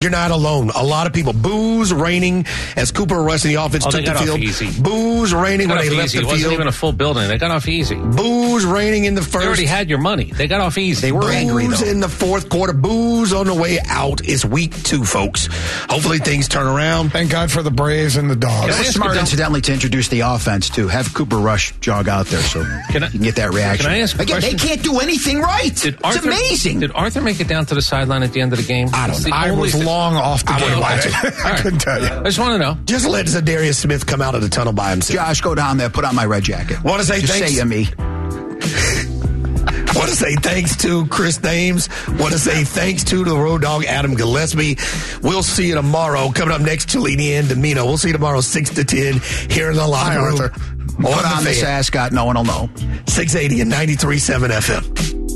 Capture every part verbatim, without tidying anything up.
You're not alone. A lot of people. Boos raining as Cooper Rush and the offense oh, took they got the field. Off easy. Boos raining they when they left easy. the It wasn't field. even a full building. They got off easy. Boos raining in the first. They already had your money. They got off easy. They were Boos angry, though. in the fourth quarter. Boos on the way out. It's week two, folks. Hopefully things turn around. Thank God for the Braves and the Dogs. It was smart, incidentally, to introduce the offense, too. Have Cooper Rush jog out there so can I, you can get that reaction. Can I ask a Again, question? they can't do anything right. Did it's Arthur, amazing. Did Arthur make it down to the sideline at the end of the game? I don't know. I was th- long off the I game. watch it. I right. couldn't tell you. I just want to know. Just let Zadarius Smith come out of the tunnel by himself. Josh, go down there. Put on my red jacket. Want to say Just thanks? say to me. Want to say thanks to Chris Thames. Want to say thanks to the Road Dog, Adam Gillespie. We'll see you tomorrow. Coming up next, Cellini and Domino. We'll see you tomorrow, six to ten, here in the locker Hi, room. Arthur. Put on this ascot. No one will know. six eighty and ninety-three point seven F M.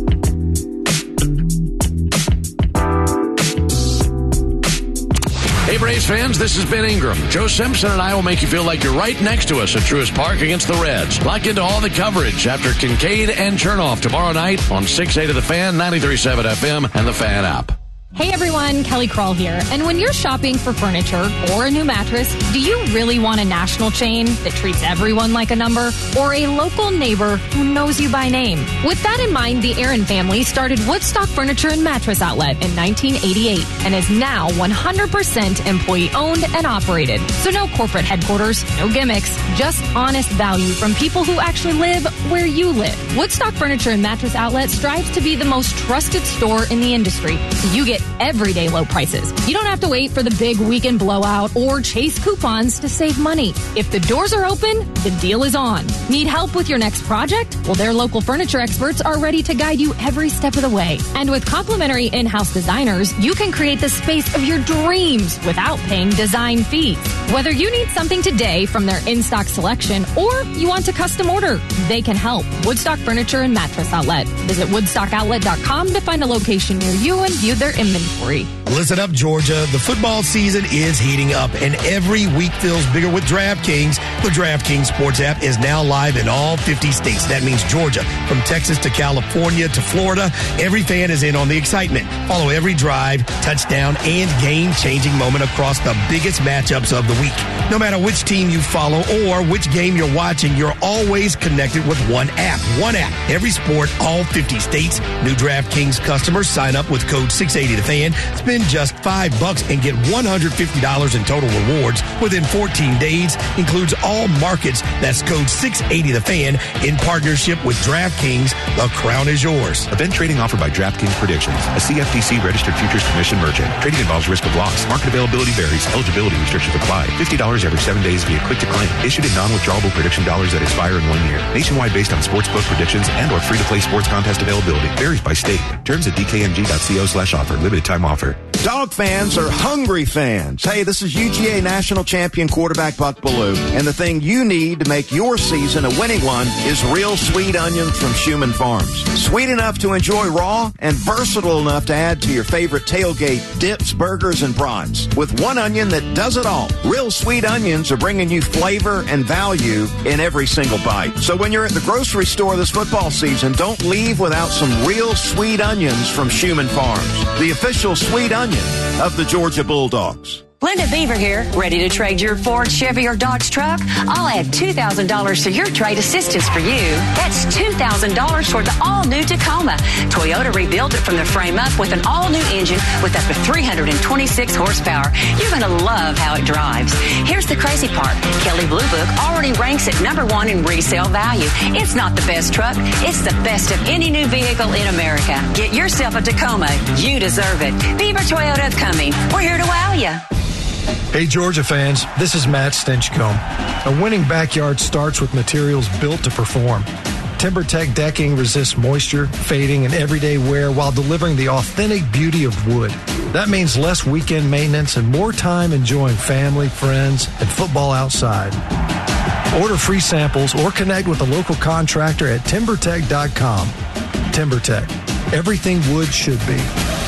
Hey, Braves fans, this is Ben Ingram. Joe Simpson and I will make you feel like you're right next to us at Truist Park against the Reds. Lock into all the coverage after Kincaid and Chernoff tomorrow night on six eighty The Fan, ninety-three point seven F M, and the Fan app. Hey everyone, Kelly Kroll here. And when you're shopping for furniture or a new mattress, do you really want a national chain that treats everyone like a number or a local neighbor who knows you by name? With that in mind, the Aaron family started Woodstock Furniture and Mattress Outlet in nineteen eighty-eight and is now one hundred percent employee owned and operated. So no corporate headquarters, no gimmicks, just honest value from people who actually live where you live. Woodstock Furniture and Mattress Outlet strives to be the most trusted store in the industry. So you get everyday low prices. You don't have to wait for the big weekend blowout or chase coupons to save money. If the doors are open, the deal is on. Need help with your next project? Well, their local furniture experts are ready to guide you every step of the way. And with complimentary in-house designers, you can create the space of your dreams without paying design fees. Whether you need something today from their in-stock selection or you want to custom order, they can help. Woodstock Furniture and Mattress Outlet. Visit woodstock outlet dot com to find a location near you and view their inventory. Listen up, Georgia. The football season is heating up, and every week feels bigger with DraftKings. The DraftKings Sports app is now live in all fifty states. That means Georgia, from Texas to California to Florida. Every fan is in on the excitement. Follow every drive, touchdown, and game-changing moment across the biggest matchups of the week. No matter which team you follow or which game you're watching, you're always connected with one app. One app. Every sport, all fifty states. New DraftKings customers sign up with code six eighty the fan. Spend just five bucks and get one hundred fifty dollars in total rewards within fourteen days. Includes all markets. That's code six eighty the fan in partnership with DraftKings. The crown is yours. Event trading offered by DraftKings Predictions, a C F T C registered futures commission merchant. Trading involves risk of loss. Market availability varies. Eligibility restrictions apply. fifty dollars every seven days via click to claim. Issued in non-withdrawable prediction dollars that expire in one year. Nationwide based on sportsbook predictions and or free-to-play sports contest availability. Varies by state. Terms at d k m g dot co slash offer. Limited time offer. Dog fans are hungry fans. Hey, this is U G A national champion quarterback Buck Bellew, and the thing you need to make your season a winning one is real sweet onions from Schumann Farms. Sweet enough to enjoy raw and versatile enough to add to your favorite tailgate dips, burgers, and brats. With one onion that does it all. Real sweet onions are bringing you flavor and value in every single bite. So when you're at the grocery store this football season, don't leave without some real sweet onions from Schumann Farms, the official sweet onion of the Georgia Bulldogs. Linda Beaver here, ready to trade your Ford, Chevy, or Dodge truck? I'll add two thousand dollars to your trade assistance for you. That's two thousand dollars toward the all-new Tacoma. Toyota rebuilt it from the frame up with an all-new engine with up to three hundred twenty-six horsepower. You're going to love how it drives. Here's the crazy part. Kelley Blue Book already ranks at number one in resale value. It's not the best truck. It's the best of any new vehicle in America. Get yourself a Tacoma. You deserve it. Beaver Toyota of Cumming. We're here to wow you. Hey, Georgia fans, this is Matt Stinchcomb. A winning backyard starts with materials built to perform. TimberTech decking resists moisture, fading, and everyday wear while delivering the authentic beauty of wood. That means less weekend maintenance and more time enjoying family, friends, and football outside. Order free samples or connect with a local contractor at timber tech dot com. TimberTech. Everything wood should be.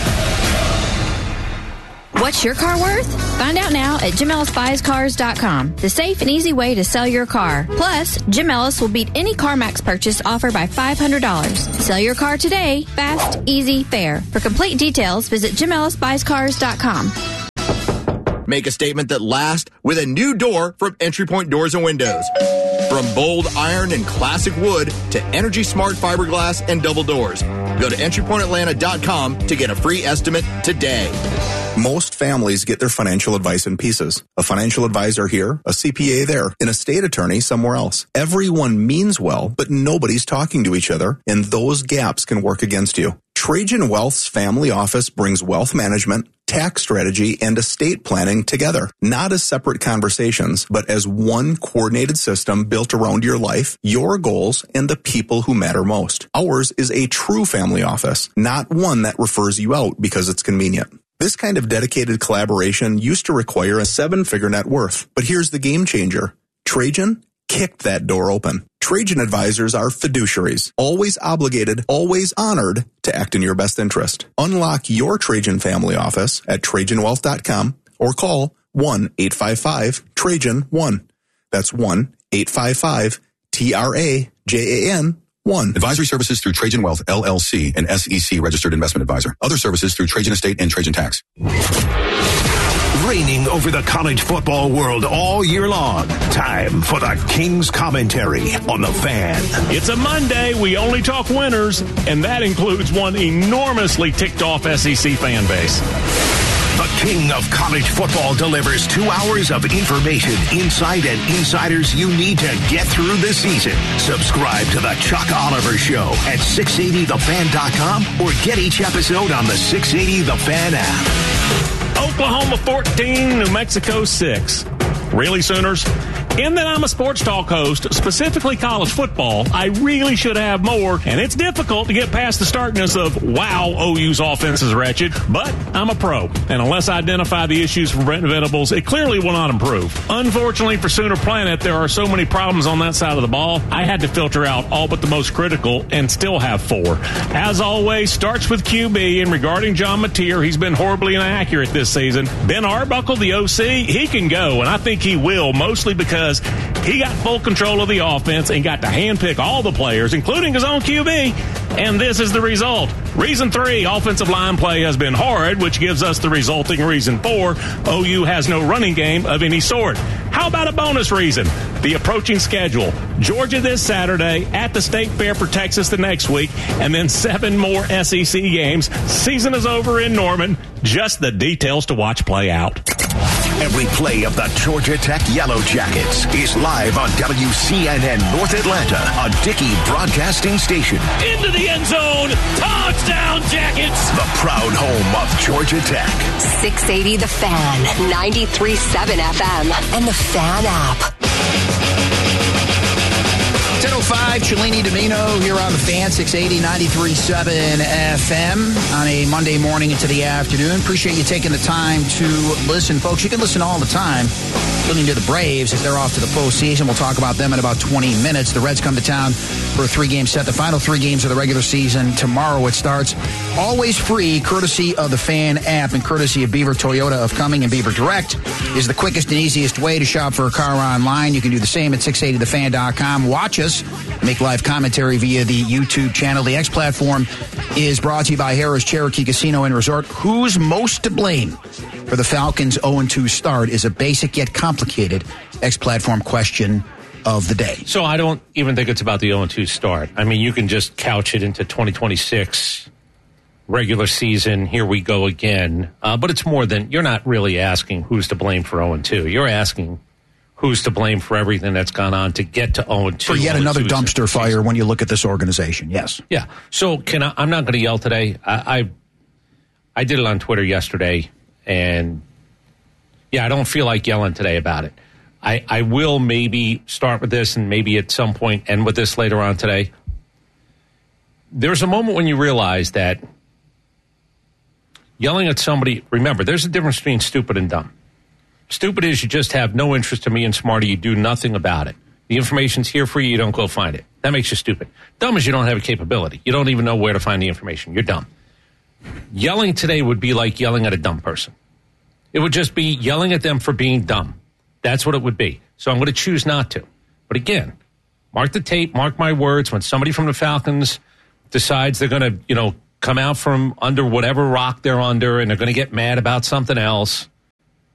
What's your car worth? Find out now at Jim Ellis Buys Cars dot com, the safe and easy way to sell your car. Plus, Jim Ellis will beat any CarMax purchase offer by five hundred dollars. Sell your car today, fast, easy, fair. For complete details, visit Jim Ellis Buys Cars dot com. Make a statement that lasts with a new door from Entry Point Doors and Windows. From bold iron and classic wood to energy smart fiberglass and double doors. Go to entry point atlanta dot com to get a free estimate today. Most families get their financial advice in pieces. A financial advisor here, a C P A there, an estate attorney somewhere else. Everyone means well, but nobody's talking to each other, and those gaps can work against you. Trajan Wealth's family office brings wealth management, tax strategy, and estate planning together, not as separate conversations, but as one coordinated system built around your life, your goals, and the people who matter most. Ours is a true family office, not one that refers you out because it's convenient. This kind of dedicated collaboration used to require a seven-figure net worth, but here's the game changer. Trajan kicked that door open. Trajan advisors are fiduciaries, always obligated, always honored to act in your best interest. Unlock your Trajan family office at trajan wealth dot com or call one eight five five Trajan one. That's one eight five five T R A J A N one. Advisory services through Trajan Wealth, L L C, an S E C registered investment advisor. Other services through Trajan Estate and Trajan Tax. Reigning over the college football world all year long. Time for the King's Commentary on The Fan. It's a Monday. We only talk winners, and that includes one enormously ticked-off S E C fan base. The king of college football delivers two hours of information, insight, and insiders you need to get through the season. Subscribe to the Chuck Oliver Show at six eighty the fan dot com or get each episode on the six eighty The Fan app. Oklahoma fourteen, New Mexico six. Really, Sooners? In that I'm a sports talk host, specifically college football, I really should have more, and it's difficult to get past the starkness of, wow, O U's offense is wretched, but I'm a pro, and unless I identify the issues from Brent Venables, it clearly will not improve. Unfortunately for Sooner Planet, there are so many problems on that side of the ball, I had to filter out all but the most critical and still have four. As always, starts with Q B, and regarding John Mateer, he's been horribly inaccurate this season. Ben Arbuckle, the O C, he can go, and I think he will, mostly because he got full control of the offense and got to handpick all the players, including his own Q B. And this is the result. Reason three, offensive line play has been horrid, which gives us the resulting reason four. O U has no running game of any sort. How about a bonus reason? The approaching schedule. Georgia this Saturday, at the State Fair for Texas the next week, and then seven more S E C games. Season is over in Norman. Just the details to watch play out. Every play of the Georgia Tech Yellow Jackets is live on W C N N North Atlanta, a Dickey Broadcasting Station. Into the end zone. Touchdown, Jackets. The proud home of Georgia Tech. six eighty The Fan, ninety-three point seven F M, and the Fan app. ten oh five, Cellini Domino here on the Fan, six eighty, ninety-three point seven F M on a Monday morning into the afternoon. Appreciate you taking the time to listen, folks. You can listen all the time. Looking to the Braves as they're off to the postseason. We'll talk about them in about twenty minutes. The Reds come to town for a three-game set. The final three games of the regular season. Tomorrow it starts. Always free, courtesy of the Fan app and courtesy of Beaver Toyota of Cumming and Beaver Direct is the quickest and easiest way to shop for a car online. You can do the same at six eighty the fan dot com. Watch us. Make live commentary via the YouTube channel. The X platform is brought to you by Harrah's Cherokee Casino and Resort. Who's most to blame for the Falcons' oh and two start is a basic yet complicated X platform question of the day. So I don't even think it's about the oh and two start. I mean, you can just couch it into twenty twenty-six regular season. Here we go again. Uh, but it's more than, you're not really asking who's to blame for oh and two. You're asking who's to blame for everything that's gone on to get to oh and two. For yet another dumpster fire when you look at this organization, yes. Yeah. So can I, I'm not going to yell today. I, I I did it on Twitter yesterday, and yeah, I don't feel like yelling today about it. I, I will maybe start with this and maybe at some point end with this later on today. There's a moment when you realize that yelling at somebody, remember, there's a difference between stupid and dumb. Stupid is you just have no interest in being smarter. You do nothing about it. The information's here for you. You don't go find it. That makes you stupid. Dumb is you don't have a capability. You don't even know where to find the information. You're dumb. Yelling today would be like yelling at a dumb person. It would just be yelling at them for being dumb. That's what it would be. So I'm going to choose not to. But again, mark the tape, mark my words. When somebody from the Falcons decides they're going to, you know, come out from under whatever rock they're under and they're going to get mad about something else,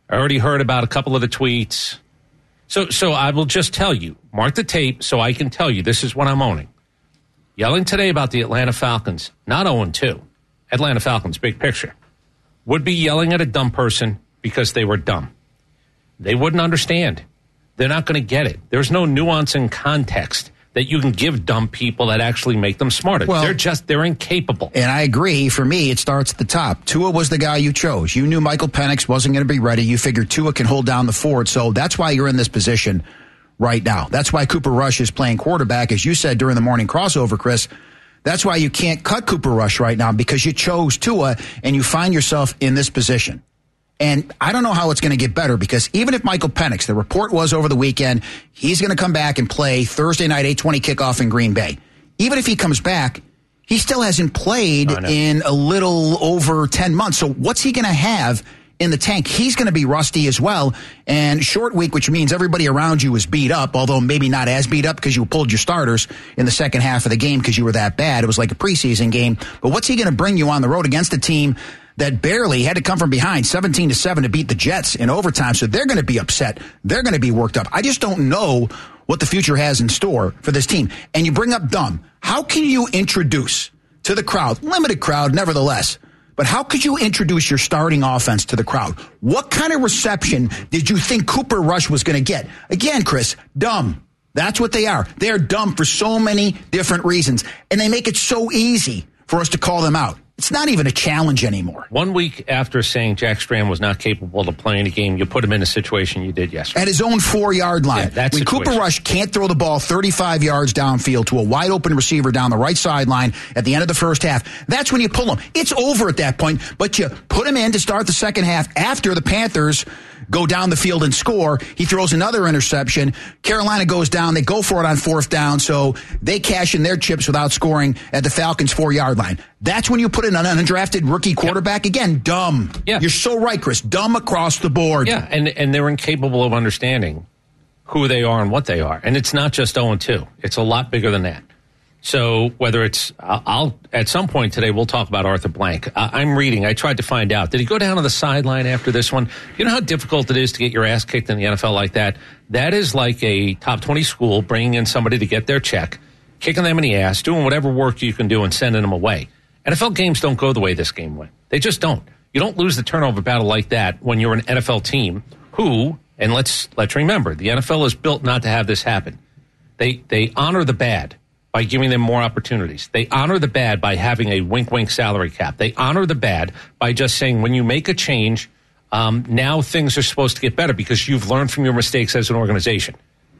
I already heard about a couple of the tweets. So, so I will just tell you, mark the tape so I can tell you this is what I'm owning. Yelling today about the Atlanta Falcons, not oh and two. Atlanta Falcons, big picture. Would be yelling at a dumb person because they were dumb. They wouldn't understand. They're not going to get it. There's no nuance and context that you can give dumb people that actually make them smarter. Well, they're just, they're incapable. And I agree. For me, it starts at the top. Tua was the guy you chose. You knew Michael Penix wasn't going to be ready. You figured Tua can hold down the fort. So that's why you're in this position right now. That's why Cooper Rush is playing quarterback. As you said during the morning crossover, Chris, that's why you can't cut Cooper Rush right now, because you chose Tua and you find yourself in this position. And I don't know how it's going to get better, because even if Michael Penix, the report was over the weekend, he's going to come back and play Thursday night, eight twenty kickoff in Green Bay. Even if he comes back, he still hasn't played in a little over ten months. So what's he going to have in the tank? He's going to be rusty as well. And short week, which means everybody around you is beat up, although maybe not as beat up because you pulled your starters in the second half of the game because you were that bad. It was like a preseason game. But what's he going to bring you on the road against a team that barely had to come from behind seventeen to seven to beat the Jets in overtime? So they're going to be upset. They're going to be worked up. I just don't know what the future has in store for this team. And you bring up dumb. How can you introduce to the crowd, limited crowd nevertheless, but how could you introduce your starting offense to the crowd? What kind of reception did you think Cooper Rush was going to get? Again, Chris, dumb. That's what they are. They're dumb for so many different reasons. And they make it so easy for us to call them out. It's not even a challenge anymore. One week after saying Jack Strand was not capable of playing a game, you put him in a situation you did yesterday. At his own four-yard line. Yeah, that when situation. Cooper Rush can't throw the ball thirty-five yards downfield to a wide-open receiver down the right sideline at the end of the first half, that's when you pull him. It's over at that point, but you put him in to start the second half after the Panthers go down the field and score. He throws another interception. Carolina goes down. They go for it on fourth down, so they cash in their chips without scoring at the Falcons' four-yard line. That's when you put in an undrafted rookie quarterback. Yep. Again, dumb. Yeah. You're so right, Chris. Dumb across the board. Yeah, and, and they're incapable of understanding who they are and what they are. And it's not just oh and two. It's a lot bigger than that. So whether it's, I'll, I'll at some point today, we'll talk about Arthur Blank. I, I'm reading. I tried to find out. Did he go down to the sideline after this one? You know how difficult it is to get your ass kicked in the N F L like that? That is like a top twenty school bringing in somebody to get their check, kicking them in the ass, doing whatever work you can do and sending them away. N F L games don't go the way this game went. They just don't. You don't lose the turnover battle like that when you're an N F L team who, and let's let's remember, the N F L is built not to have this happen. They they honor the bad by giving them more opportunities. They honor the bad by having a wink-wink salary cap. They honor the bad by just saying when you make a change, um, now things are supposed to get better because you've learned from your mistakes as an organization.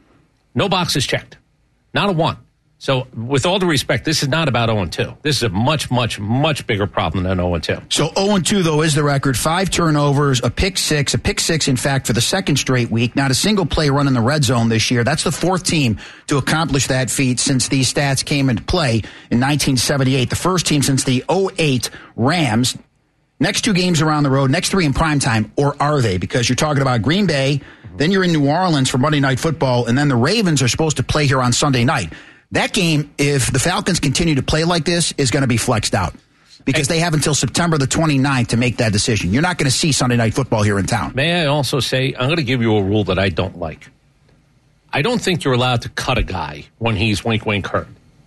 No boxes checked. Not a one. So with all due respect, this is not about oh and two. This is a much, much, much bigger problem than oh and two. So oh and two, though, is the record. Five turnovers, a pick six, a pick six, in fact, for the second straight week. Not a single play run in the red zone this year. That's the fourth team to accomplish that feat since these stats came into play in nineteen seventy-eight. The first team since the oh eight Rams. Next two games around the road, next three in primetime, or are they? Because you're talking about Green Bay, then you're in New Orleans for Monday Night Football, and then the Ravens are supposed to play here on Sunday night. That game, if the Falcons continue to play like this, is going to be flexed out because they have until September the twenty-ninth to make that decision. You're not going to see Sunday Night Football here in town. May I also say, I'm going to give you a rule that I don't like. I don't think you're allowed to cut a guy when he's wink, wink, hurt.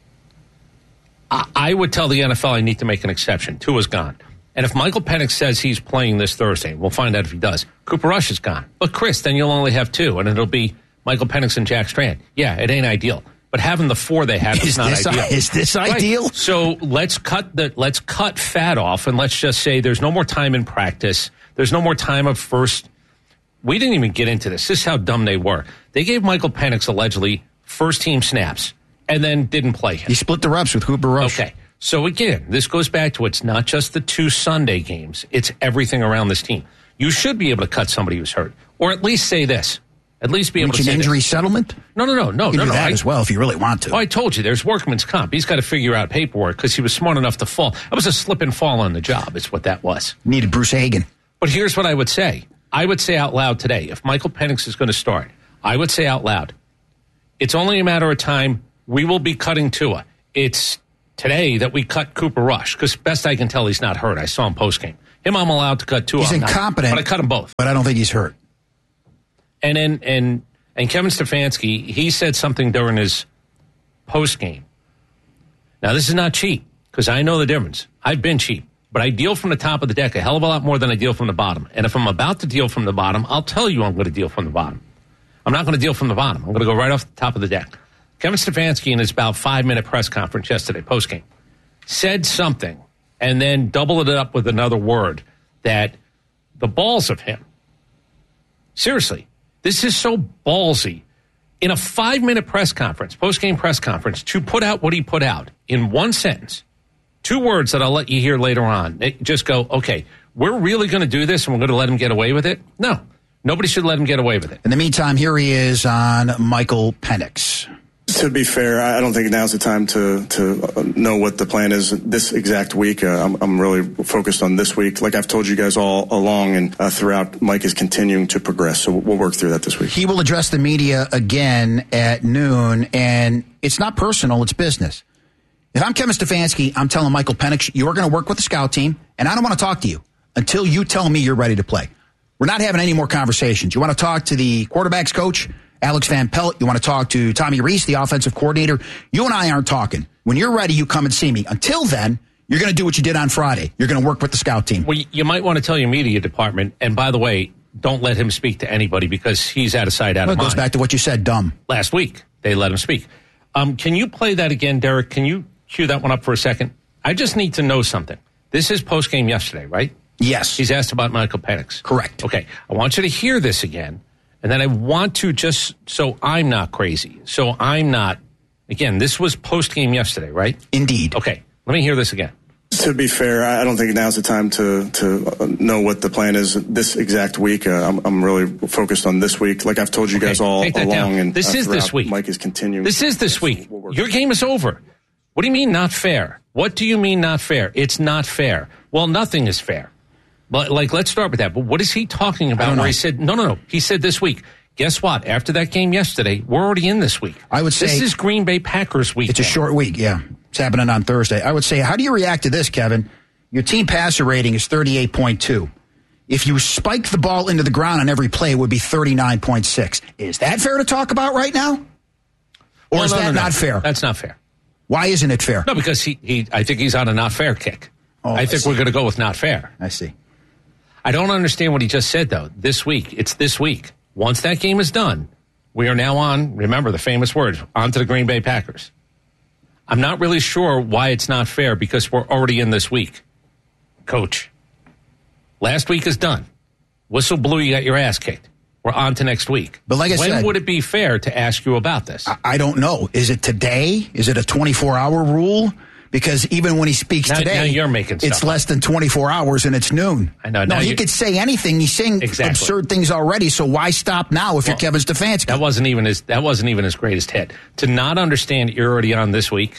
I, I would tell the N F L I need to make an exception. Tua's gone. And if Michael Penix says he's playing this Thursday, we'll find out if he does. Cooper Rush is gone. But Chris, then you'll only have two, and it'll be Michael Penix and Jack Strand. Yeah, it ain't ideal. But having the four they have is, is not this, ideal. Is this right. ideal? So let's cut the let's cut fat off, and let's just say there's no more time in practice. There's no more time of first. We didn't even get into this. This is how dumb they were. They gave Michael Penix allegedly first team snaps and then didn't play him. He split the reps with Cooper Rush. Okay. So again, this goes back to it's not just the two Sunday games. It's everything around this team. You should be able to cut somebody who's hurt, or at least say this. At least be able Reach to an say injury this. settlement? No, no, no, no, you can no, do no. that I, as well if you really want to. Oh, I told you, there's workman's comp. He's got to figure out paperwork because he was smart enough to fall. That was a slip and fall on the job. It's what that was. Needed Bruce Hagan. But here's what I would say. I would say out loud today, if Michael Penix is going to start, I would say out loud, it's only a matter of time. We will be cutting Tua. It's today that we cut Cooper Rush because best I can tell, he's not hurt. I saw him post game. Him, I'm allowed to cut two. He's I'm not, incompetent. but I cut them both. But I don't think he's hurt. And then, and and Kevin Stefanski, he said something during his post game. Now, this is not cheap because I know the difference. I've been cheap, but I deal from the top of the deck a hell of a lot more than I deal from the bottom. And if I'm about to deal from the bottom, I'll tell you I'm going to deal from the bottom. I'm not going to deal from the bottom. I'm going to go right off the top of the deck. Kevin Stefanski, in his about five-minute press conference yesterday, post-game, said something and then doubled it up with another word that the balls of him. Seriously, this is so ballsy. In a five-minute press conference, post-game press conference, to put out what he put out in one sentence, two words that I'll let you hear later on. It just go, okay, we're really going to do this and we're going to let him get away with it? No. Nobody should let him get away with it. In the meantime, here he is on Michael Penix. To be fair, I don't think now's the time to to know what the plan is this exact week. Uh, I'm, I'm really focused on this week. Like I've told you guys all along and uh, throughout, Mike is continuing to progress. So we'll work through that this week. He will address the media again at noon, and it's not personal, it's business. If I'm Kevin Stefanski, I'm telling Michael Penix, you're going to work with the scout team, and I don't want to talk to you until you tell me you're ready to play. We're not having any more conversations. You want to talk to the quarterback's coach, Alex Van Pelt. You want to talk to Tommy Reese, the offensive coordinator. You and I aren't talking. When you're ready, you come and see me. Until then, you're going to do what you did on Friday. You're going to work with the scout team. Well, you might want to tell your media department, and by the way, don't let him speak to anybody because he's out of sight, out well, of mind. It goes back to what you said, dumb. Last week, they let him speak. Um, can you play that again, Derek? Can you cue that one up for a second? I just need to know something. This is post-game yesterday, right? Yes. He's asked about Michael Penix. Correct. Okay. I want you to hear this again, and then I want to just, so I'm not crazy, so I'm not, again, this was post-game yesterday, right? Indeed. Okay. Let me hear this again. To be fair, I don't think now's the time to to know what the plan is this exact week. Uh, I'm, I'm really focused on this week. Like I've told you okay. guys all Take that along. Down. And this uh, is this week. Mike is continuing. This is this week. Your game is over. What do you mean not fair? What do you mean not fair? It's not fair. Well, nothing is fair. But, like, let's start with that. But what is he talking about where he said, no, no, no. He said this week. Guess what? After that game yesterday, we're already in this week. I would say this is Green Bay Packers week. It's a short week, yeah. It's happening on Thursday. I would say, how do you react to this, Kevin? Your team passer rating is thirty-eight point two. If you spike the ball into the ground on every play, it would be thirty-nine point six. Is that fair to talk about right now? Or well, is no, that no, no. not fair? That's not fair. Why isn't it fair? No, because he, he I think he's on a not fair kick. Oh, I think I we're going to go with not fair. I see. I don't understand what he just said, though. This week. It's this week. Once that game is done, we are now on, remember the famous words, on to the Green Bay Packers. I'm not really sure why it's not fair because we're already in this week. Coach, last week is done. Whistle blew, you got your ass kicked. We're on to next week. But like I when said, would it be fair to ask you about this? I, I don't know. Is it today? Is it a twenty-four hour rule? Because even when he speaks now, today, now you're making stuff it's less than twenty-four hours and it's noon. I know. No, now he could say anything. He's saying exactly. absurd things already. So why stop now if well, you're Kevin Stefanski? That wasn't even his. That wasn't even his greatest hit. To not understand that you're already on this week.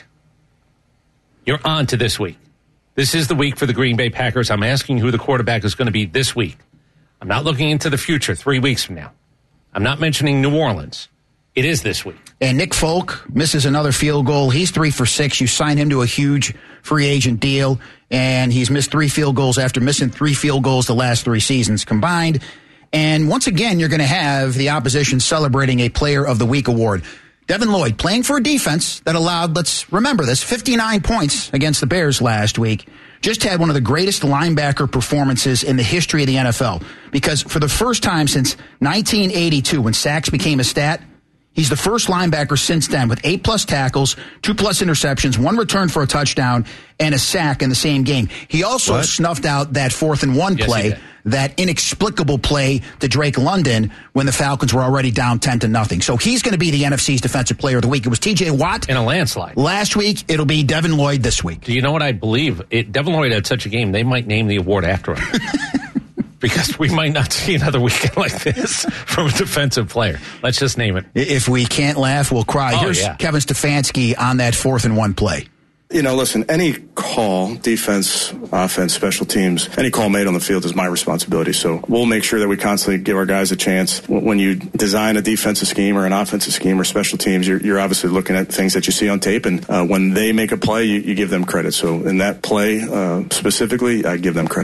You're on to this week. This is the week for the Green Bay Packers. I'm asking who the quarterback is going to be this week. I'm not looking into the future three weeks from now. I'm not mentioning New Orleans. It is this week. And Nick Folk misses another field goal. He's three for six. You signed him to a huge free agent deal, and he's missed three field goals after missing three field goals the last three seasons combined. And once again, you're going to have the opposition celebrating a Player of the Week award. Devin Lloyd playing for a defense that allowed, let's remember this, fifty-nine points against the Bears last week. Just had one of the greatest linebacker performances in the history of the N F L. Because for the first time since nineteen eighty-two, when sacks became a stat, he's the first linebacker since then with eight plus tackles, two plus interceptions, one return for a touchdown, and a sack in the same game. He also what? snuffed out that fourth and one yes, play, that inexplicable play to Drake London when the Falcons were already down ten to nothing. So he's going to be the N F C's Defensive Player of the Week. It was T J Watt in a landslide last week. It'll be Devin Lloyd this week. Do you know what I believe? It, Devin Lloyd had such a game, they might name the award after him. Because we might not see another weekend like this from a defensive player. Let's just name it. If we can't laugh, we'll cry. Oh, Here's yeah. Kevin Stefanski on that fourth and one play. You know, listen, any call, defense, offense, special teams, any call made on the field is my responsibility. So we'll make sure that we constantly give our guys a chance. When you design a defensive scheme or an offensive scheme or special teams, you're, you're obviously looking at things that you see on tape. And uh, when they make a play, you, you give them credit. So in that play uh, specifically, I give them credit.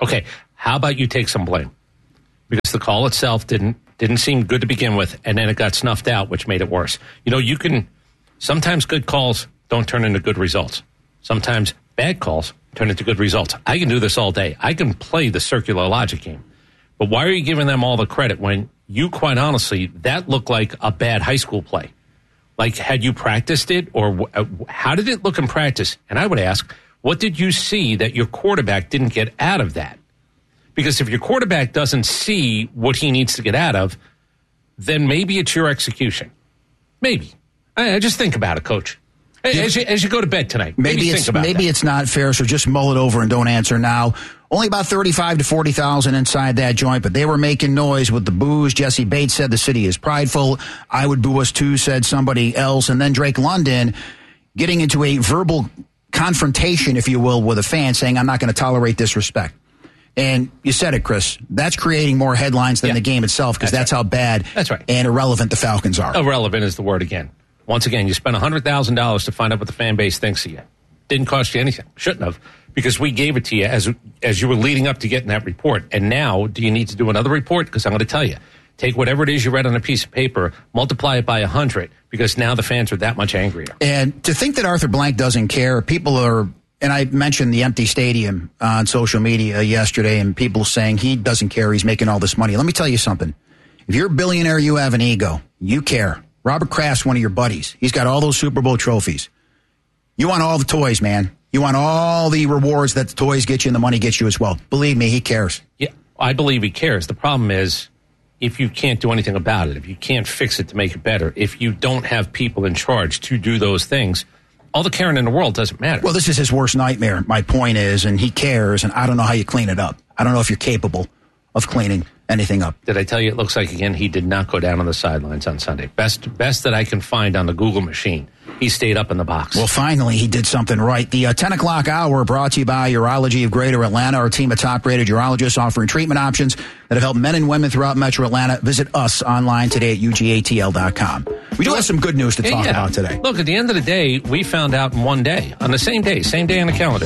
Okay, how about you take some blame? Because the call itself didn't didn't seem good to begin with, and then it got snuffed out, which made it worse. You know, you can, sometimes good calls don't turn into good results. Sometimes bad calls turn into good results. I can do this all day. I can play the circular logic game. But why are you giving them all the credit when you, quite honestly, that looked like a bad high school play? Like, had you practiced it, or uh, how did it look in practice? And I would ask, what did you see that your quarterback didn't get out of that? Because if your quarterback doesn't see what he needs to get out of, then maybe it's your execution. Maybe. I, I just think about it, Coach. As you, as you go to bed tonight, maybe, maybe it's think about maybe that. it's not fair, so just mull it over and don't answer now. Only about thirty-five to forty thousand inside that joint, but they were making noise with the boos. Jesse Bates said the city is prideful. I would boo us too, said somebody else. And then Drake London getting into a verbal confrontation, if you will, with a fan, saying, I'm not going to tolerate disrespect. And you said it, Chris. That's creating more headlines than yeah. the game itself, because that's, that's right. how bad that's right. and irrelevant the Falcons are. Irrelevant is the word again. Once again, you spent one hundred thousand dollars to find out what the fan base thinks of you. Didn't cost you anything. Shouldn't have, because we gave it to you as as you were leading up to getting that report. And now, do you need to do another report? Because I'm going to tell you, take whatever it is you read on a piece of paper, multiply it by one hundred, because now the fans are that much angrier. And to think that Arthur Blank doesn't care, people are, and I mentioned the empty stadium on social media yesterday, and people saying he doesn't care, he's making all this money. Let me tell you something. If you're a billionaire, you have an ego. You care. Robert Kraft's one of your buddies. He's got all those Super Bowl trophies. You want all the toys, man. You want all the rewards that the toys get you and the money gets you as well. Believe me, he cares. Yeah, I believe he cares. The problem is, if you can't do anything about it, if you can't fix it to make it better, if you don't have people in charge to do those things, all the caring in the world doesn't matter. Well, this is his worst nightmare, my point is, and he cares, and I don't know how you clean it up. I don't know if you're capable of cleaning anything up. Did I tell you it looks like, again, he did not go down on the sidelines on Sunday. Best best that I can find on the Google machine. He stayed up in the box. Well, finally, he did something right. The uh, ten o'clock hour brought to you by Urology of Greater Atlanta, our team of top-rated urologists offering treatment options that have helped men and women throughout Metro Atlanta. Visit us online today at U G A T L dot com. We do have some good news to talk yeah. about today. Look, at the end of the day, we found out in one day, on the same day, same day on the calendar,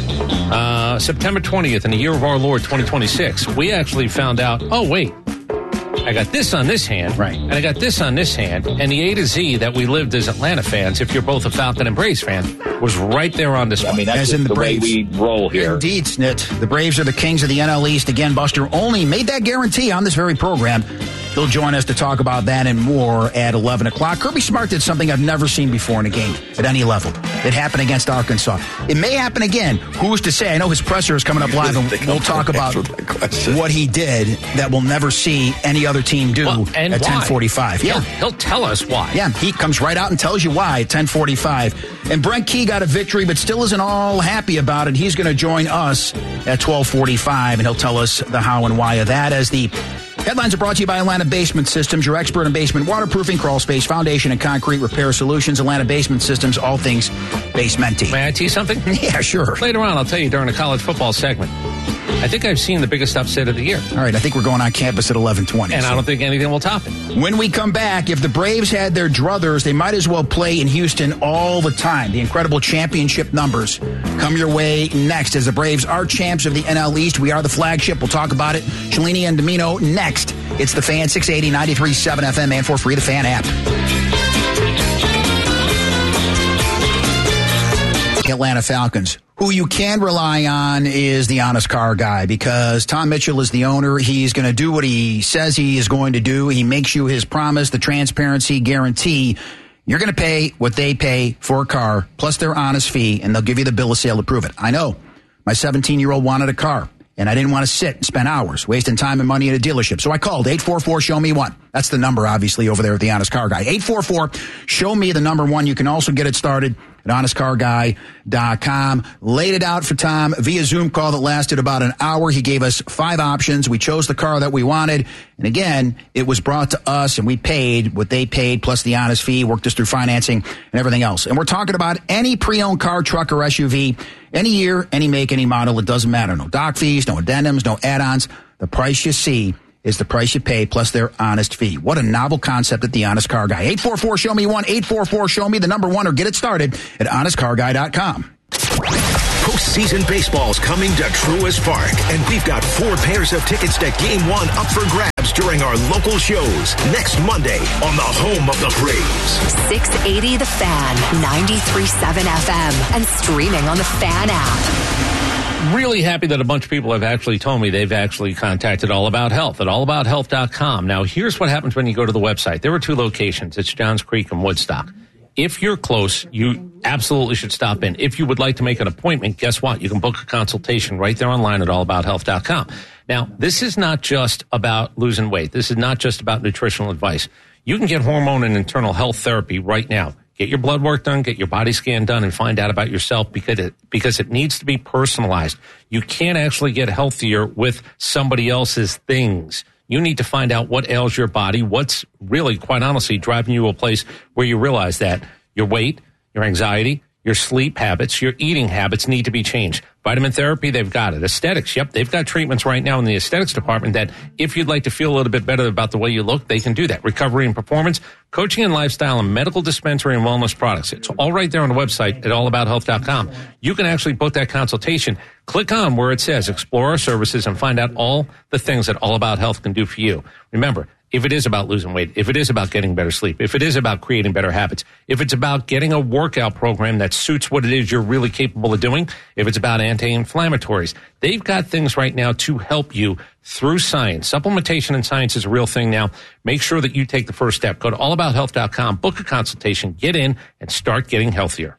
uh, September twentieth in the year of our Lord, twenty twenty-six, we actually found out, oh, wait, I got this on this hand, right, and I got this on this hand, and the A to Z that we lived as Atlanta fans, if you're both a Falcon and Braves fan, was right there on this I one. mean, that's as in the, the Braves. way we roll here. Indeed, Snit. The Braves are the kings of the N L East. Again, Buster only made that guarantee on this very program. He'll join us to talk about that and more at eleven o'clock. Kirby Smart did something I've never seen before in a game at any level. It happened against Arkansas. It may happen again. Who's to say? I know his presser is coming up live, and we'll talk about what he did that we'll never see any other team do well, and at why? ten forty-five. He'll, Yeah, he'll tell us why. Yeah, he comes right out and tells you why at ten forty-five. And Brent Key got a victory, but still isn't all happy about it. He's going to join us at twelve forty-five, and he'll tell us the how and why of that as the headlines are brought to you by Atlanta Basement Systems, your expert in basement waterproofing, crawl space, foundation, and concrete repair solutions. Atlanta Basement Systems, all things basementy. May I tell you something? Yeah, sure. Later on, I'll tell you during the college football segment. I think I've seen the biggest upset of the year. All right, I think we're going on campus at eleven twenty. And so. I don't think anything will top it. When we come back, if the Braves had their druthers, they might as well play in Houston all the time. The incredible championship numbers come your way next as the Braves are champs of the N L East. We are the flagship. We'll talk about it. Cellini and Domino next. It's the Fan, six eighty, ninety-three point seven F M, and for free, the Fan app. Atlanta Falcons. Who you can rely on is the honest car guy, because Tom Mitchell is the owner. He's going to do what he says he is going to do. He makes you his promise, the transparency guarantee. You're going to pay what they pay for a car, plus their honest fee, and they'll give you the bill of sale to prove it. I know. My seventeen-year-old wanted a car, and I didn't want to sit and spend hours wasting time and money at a dealership. So I called eight four four, show me one. That's the number, obviously, over there at the Honest Car Guy. eight four four, show me the number one. You can also get it started at honest car guy dot com. Laid it out for Tom via Zoom call that lasted about an hour. He gave us five options. We chose the car that we wanted. And again, it was brought to us, and we paid what they paid, plus the honest fee, worked us through financing and everything else. And we're talking about any pre-owned car, truck, or S U V, any year, any make, any model. It doesn't matter. No doc fees, no addendums, no add-ons. The price you see is the price you pay plus their honest fee. What a novel concept at the Honest Car Guy. eight four four, show me one. eight four four, show me the number one, or get it started at honest car guy dot com. Postseason baseball's coming to Truist Park, and we've got four pairs of tickets to Game One up for grabs during our local shows next Monday on the home of the Braves. six eighty The Fan, ninety-three point seven F M, and streaming on the Fan app. Really happy that a bunch of people have actually told me they've actually contacted All About Health at all about health dot com. Now, here's what happens when you go to the website. There are two locations. It's Johns Creek and Woodstock. If you're close, you absolutely should stop in. If you would like to make an appointment, guess what? You can book a consultation right there online at all about health dot com. Now, this is not just about losing weight. This is not just about nutritional advice. You can get hormone and internal health therapy right now. Get your blood work done, get your body scan done, and find out about yourself because it, because it needs to be personalized. You can't actually get healthier with somebody else's things. You need to find out what ails your body, what's really, quite honestly, driving you to a place where you realize that your weight, your anxiety, your sleep habits, your eating habits need to be changed. Vitamin therapy, they've got it. Aesthetics, yep, they've got treatments right now in the aesthetics department that if you'd like to feel a little bit better about the way you look, they can do that. Recovery and performance, coaching and lifestyle, and medical dispensary and wellness products. It's all right there on the website at all about health dot com. You can actually book that consultation. Click on where it says explore our services and find out all the things that All About Health can do for you. Remember, if it is about losing weight, if it is about getting better sleep, if it is about creating better habits, if it's about getting a workout program that suits what it is you're really capable of doing, if it's about anti-inflammatories, they've got things right now to help you through science. Supplementation and science is a real thing now. Make sure that you take the first step. Go to all about health dot com, book a consultation, get in, and start getting healthier.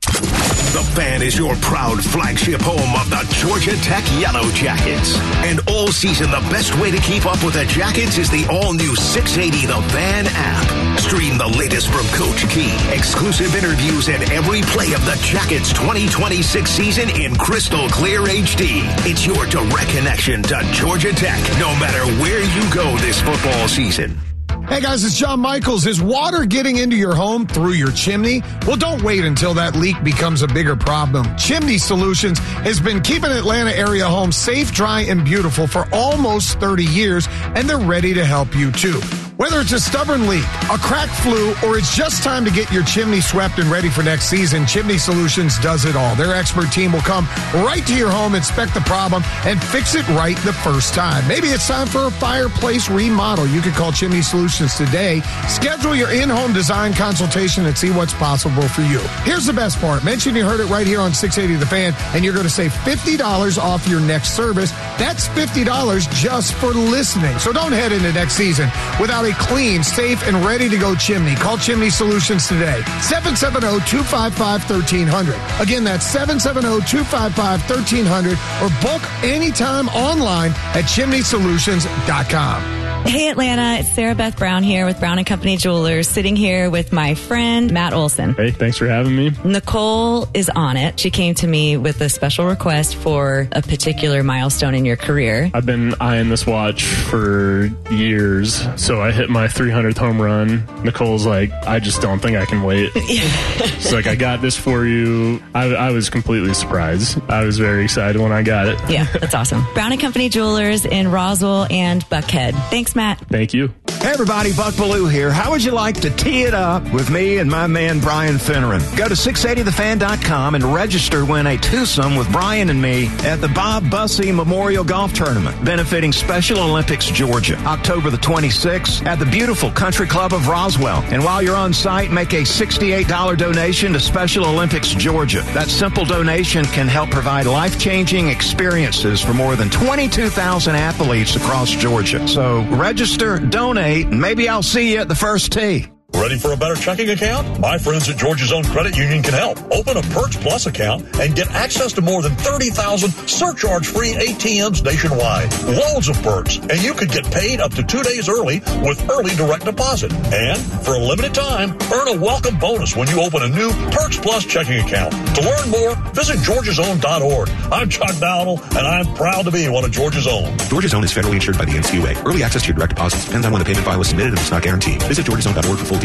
The Fan is your proud flagship home of the Georgia Tech Yellow Jackets. And all season, the best way to keep up with the Jackets is the all-new six eighty The Fan app. Stream the latest from Coach Key, exclusive interviews, and every play of the Jackets twenty twenty-six season in crystal clear H D. It's your direct connection to Georgia Tech, no matter where you go this football season. Hey guys, it's John Michaels. Is water getting into your home through your chimney? Well, don't wait until that leak becomes a bigger problem. Chimney Solutions has been keeping Atlanta area homes safe, dry, and beautiful for almost thirty years, and they're ready to help you too. Whether it's a stubborn leak, a crack flu, or it's just time to get your chimney swept and ready for next season, Chimney Solutions does it all. Their expert team will come right to your home, inspect the problem, and fix it right the first time. Maybe it's time for a fireplace remodel. You can call Chimney Solutions today. Schedule your in-home design consultation and see what's possible for you. Here's the best part. Mention you heard it right here on six eighty The Fan, and you're going to save fifty dollars off your next service. That's fifty dollars just for listening. So don't head into next season without a clean, safe, and ready-to-go chimney. Call Chimney Solutions today. seven seven zero, two five five, one three zero zero. Again, that's seven seven zero, two five five, one three zero zero, or book anytime online at chimney solutions dot com. Hey Atlanta, it's Sarah Beth Brown here with Brown and Company Jewelers, sitting here with my friend Matt Olson. Hey, thanks for having me. Nicole is on it. She came to me with a special request for a particular milestone in your career. I've been eyeing this watch for years, so I hit my three hundredth home run. Nicole's like, I just don't think I can wait. She's like, I got this for you. I, I was completely surprised. I was very excited when I got it. Yeah, that's awesome. Brown and Company Jewelers in Roswell and Buckhead. Thanks, Matt. Thank you. Hey everybody, Buck Bellew here. How would you like to tee it up with me and my man Brian Finneran? Go to six eighty the fan dot com and register to win a twosome with Brian and me at the Bob Bussey Memorial Golf Tournament, benefiting Special Olympics Georgia, October the twenty-sixth at the beautiful Country Club of Roswell. And while you're on site, make a sixty-eight dollars donation to Special Olympics Georgia. That simple donation can help provide life-changing experiences for more than twenty-two thousand athletes across Georgia. So register, donate, and maybe I'll see you at the first tee. Ready for a better checking account? My friends at Georgia's Own Credit Union can help. Open a Perks Plus account and get access to more than thirty thousand surcharge-free A T Ms nationwide. Loads of perks, and you could get paid up to two days early with early direct deposit. And for a limited time, earn a welcome bonus when you open a new Perks Plus checking account. To learn more, visit georgias own dot org. I'm Chuck Dowdle, and I'm proud to be one of Georgia's Own. Georgia's Own is federally insured by the N C U A. Early access to your direct deposits depends on when the payment file was submitted and it's not guaranteed. Visit georgias own dot org for full details.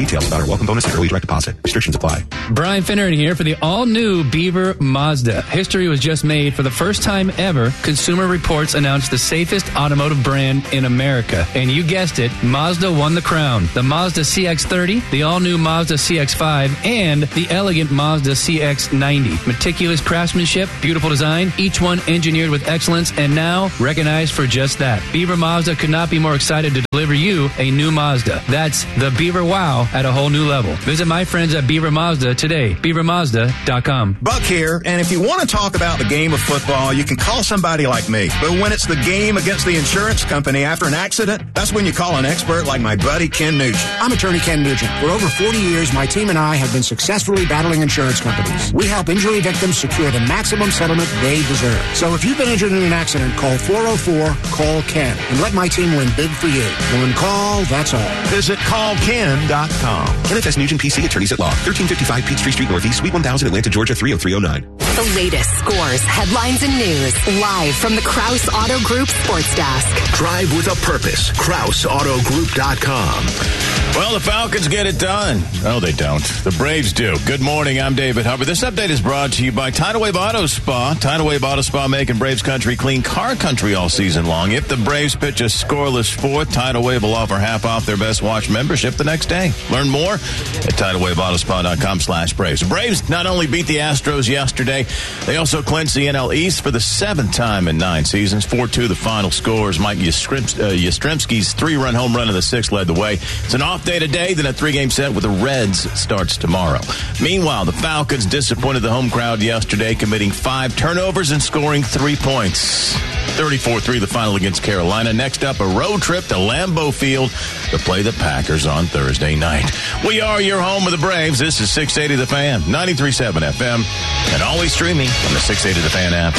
details about our welcome bonus and early direct deposit. Restrictions apply. Brian Finneran here for the all-new Beaver Mazda. History was just made. For the first time ever, Consumer Reports announced the safest automotive brand in America. And you guessed it, Mazda won the crown. The Mazda C X thirty, the all-new Mazda C X five, and the elegant Mazda C X ninety. Meticulous craftsmanship, beautiful design, each one engineered with excellence, and now recognized for just that. Beaver Mazda could not be more excited to deliver you a new Mazda. That's the Beaver Wow at a whole new level. Visit my friends at Beaver Mazda today. beaver mazda dot com. Buck here, and if you want to talk about the game of football, you can call somebody like me. But when it's the game against the insurance company after an accident, that's when you call an expert like my buddy Ken Nugent. I'm attorney Ken Nugent. For over forty years, my team and I have been successfully battling insurance companies. We help injury victims secure the maximum settlement they deserve. So if you've been injured in an accident, call four oh four, call Ken and let my team win big for you. One call, that's all. Visit call ken dot com. N F S Nugent P C, attorneys at law. thirteen fifty-five Peachtree Street Northeast, Suite one thousand, Atlanta, Georgia three oh three oh nine. The latest scores, headlines, and news live from the Krause Auto Group Sports Desk. Drive with a purpose. Krause Auto Group dot com. Well, the Falcons get it done. No, they don't. The Braves do. Good morning. I'm David Hubbard. This update is brought to you by Tidal Wave Auto Spa. Tidal Wave Auto Spa making Braves country clean car country all season long. If the Braves pitch a scoreless fourth, Tidal Wave will offer half off their Best Watch membership the next day. Learn more at tidal wave auto spa dot com slash Braves. The Braves not only beat the Astros yesterday, they also clinched the N L East for the seventh time in nine seasons. four two the final scores. Mike Yastrzemski's three-run home run in the sixth led the way. It's an off day today, then a three-game set with the Reds starts tomorrow. Meanwhile, the Falcons disappointed the home crowd yesterday, committing five turnovers and scoring three points. thirty-four three the final against Carolina. Next up, a road trip to Lambeau Field to play the Packers on Thursday night. We are your home of the Braves. This is six eighty The Fan, ninety-three point seven F M, and always streaming on the six eighty The Fan app.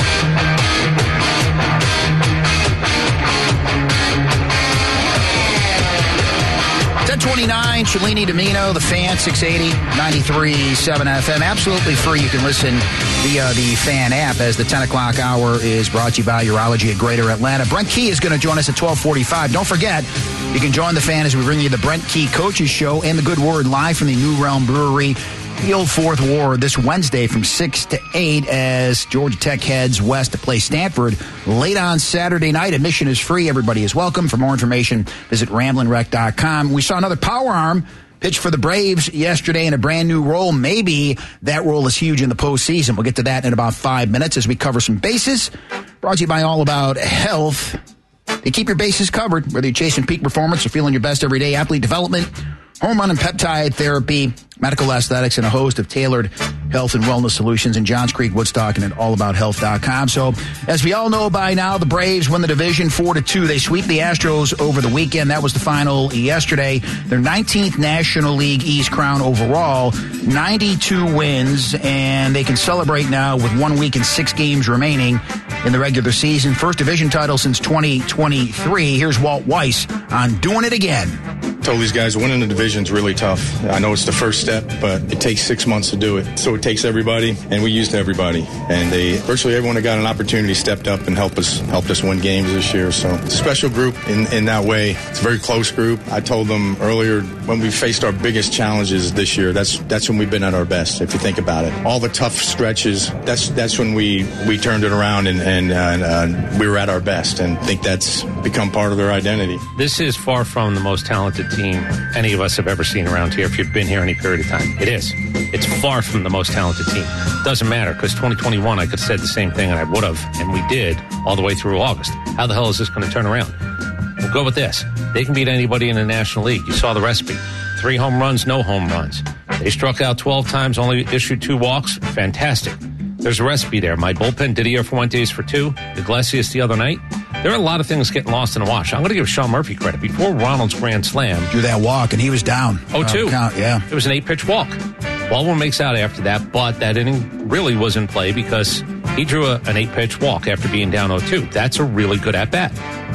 ten twenty-nine, Cellini Domino, The Fan, six eighty, ninety-three point seven F M. Absolutely free. You can listen via the Fan app as the ten o'clock hour is brought to you by Urology at Greater Atlanta. Brent Key is going to join us at twelve forty-five. Don't forget, you can join the Fan as we bring you the Brent Key Coaches Show and the Good Word live from the New Realm Brewery, the Old Fourth Ward, this Wednesday from six to eight as Georgia Tech heads west to play Stanford late on Saturday night. Admission is free. Everybody is welcome. For more information, visit ramblin rec dot com. We saw another power arm pitch for the Braves yesterday in a brand new role. Maybe that role is huge in the postseason. We'll get to that in about five minutes as we cover some bases. Brought to you by All About Health. They keep your bases covered, whether you're chasing peak performance or feeling your best every day. Athlete development, home run and peptide therapy, medical aesthetics, and a host of tailored health and wellness solutions in Johns Creek, Woodstock, and at all about health dot com. So, as we all know by now, the Braves win the division four to two. They sweep the Astros over the weekend. That was the final yesterday. Their nineteenth National League East crown overall, ninety-two wins, and they can celebrate now with one week and six games remaining in the regular season. First division title since twenty twenty-three. Here's Walt Weiss on doing it again. I told these guys winning the division is really tough. I know it's the first step, but it takes six months to do it. So it takes everybody, and we used everybody. And they virtually everyone that got an opportunity stepped up and helped us helped us win games this year. So it's a special group in, in that way. It's a very close group. I told them earlier when we faced our biggest challenges this year, that's that's when we've been at our best, if you think about it. All the tough stretches, that's that's when we, we turned it around and, and uh, uh, we were at our best. And I think that's become part of their identity. This is far from the most talented team any of us have ever seen around here if you've been here any period of time. It is. It's far from the most talented team. Doesn't matter, because twenty twenty-one I could have said the same thing, and I would have, and we did all the way through August. How the hell is this going to turn around? We'll go with this. They can beat anybody in the National League. You saw the recipe. Three home runs, no home runs. They struck out twelve times, only issued two walks. Fantastic. There's a recipe there. My bullpen, Didier Fuentes for two, Iglesias the other night. There are a lot of things getting lost in the wash. I'm going to give Sean Murphy credit. Before Ronald's grand slam, drew that walk, and he was down. Oh, two. Uh, yeah. It was an eight-pitch walk. Baldwin makes out after that, but that inning really was in play because he drew a, an eight-pitch walk after being down oh two. That's a really good at-bat.